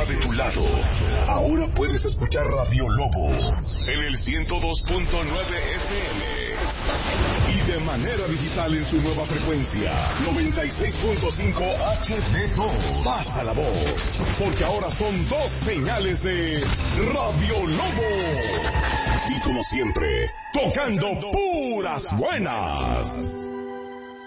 está de tu lado. Ahora puedes escuchar Radio Lobo en el 102.9 FM. Y de manera digital en su nueva frecuencia, 96.5 HD2. Pasa la voz, porque ahora son 2 señales de Radio Lobo. Y como siempre, tocando puras buenas.